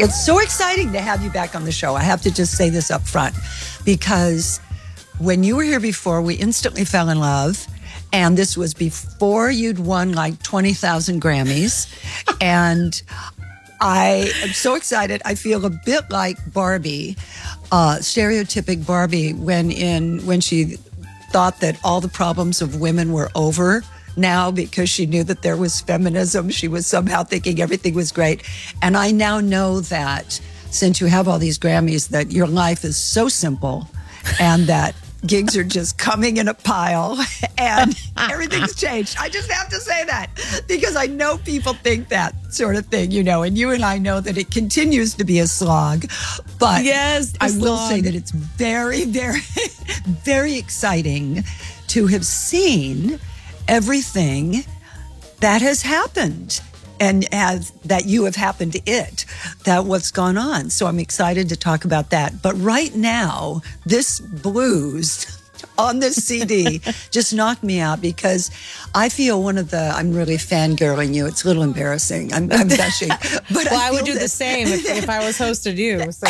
It's so exciting to have you back on the show. I have to just say this up front because when you were here before, we instantly fell in love. And this was before you'd won like 20,000 Grammys. And I am so excited. I feel a bit like Barbie, stereotypic Barbie, when she thought that all the problems of women were over now because she knew that there was feminism. She was somehow thinking everything was great. And I now know that since you have all these Grammys, that your life is so simple and that gigs are just coming in a pile and everything's changed. I just have to say that because I know people think that sort of thing, and you and I know that it continues to be a slog. But yes, I will say that it's very, very, very exciting to have seen everything that has happened and that you have happened to it, that what's gone on. So I'm excited to talk about that. But right now, this blues on this CD just knocked me out because I feel I'm really fangirling you. It's a little embarrassing. I'm gushing. But I would do the same if I was hosted you. So.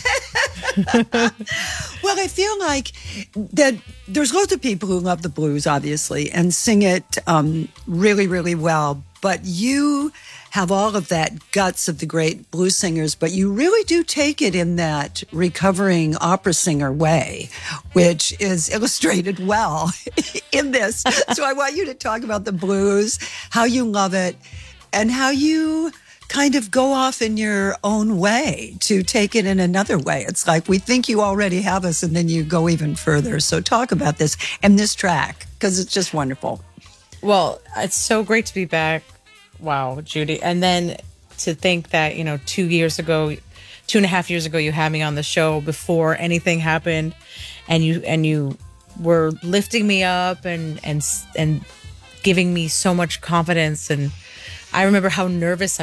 Well, I feel like that there's lots of people who love the blues, obviously, and sing it really, really well. But you have all of that guts of the great blues singers, but you really do take it in that recovering opera singer way, which is illustrated well in this. So I want you to talk about the blues, how you love it, and how you kind of go off in your own way to take it in another way. It's like we think you already have us, and then you go even further. So talk about this and this track, because it's just wonderful. Well, it's so great to be back. Wow, Judy. And then to think that, 2.5 years ago, you had me on the show before anything happened, and you were lifting me up and giving me so much confidence. And I remember how nervous